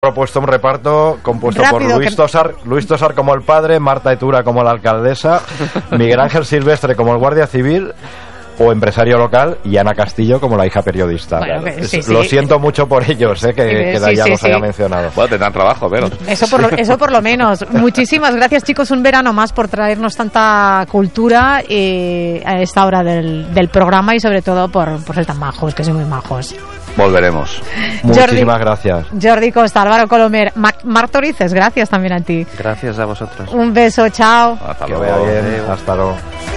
propuesto un reparto compuesto Rápido, por Luis Tosar como el padre, Marta Etura como la alcaldesa, Miguel Ángel Silvestre como el guardia civil o empresario local y Ana Castillo como la hija periodista. Bueno, sí. Lo siento mucho por ellos, que ya los haya mencionado. Bueno, tendrán trabajo, pero... Eso por lo menos. Muchísimas gracias, chicos, un verano más por traernos tanta cultura a esta hora del programa y sobre todo por ser tan majos, que son muy majos. Volveremos. Muchísimas gracias. Jordi Costa, Álvaro Colomer, Marc Torices, gracias también a ti. Gracias a vosotros. Un beso, chao. Hasta Que luego. vaya bien. Hasta luego.